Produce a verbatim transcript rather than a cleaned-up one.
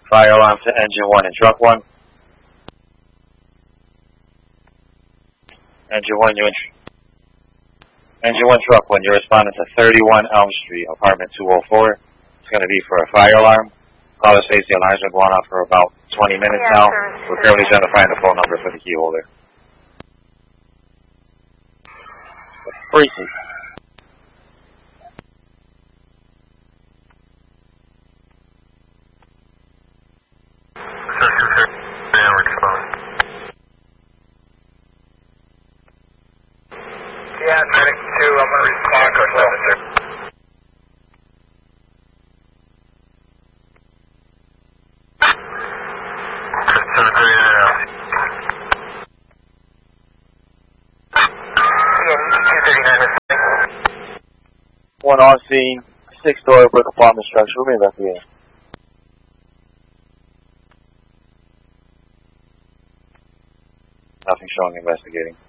Fire alarm to engine one and truck one. Engine one, you're in. Engine one, truck one, you're responding to thirty-one Elm Street, apartment two oh four. It's going to be for a fire alarm. Caller says the alarm's been going off for about twenty minutes yeah, now. sir. We're currently trying to find the phone number for the key holder. Briefly. Yeah, medic two, I'm going to respond to officer. One on scene, six-story brick apartment structure. We'll be investigating. Nothing showing investigating.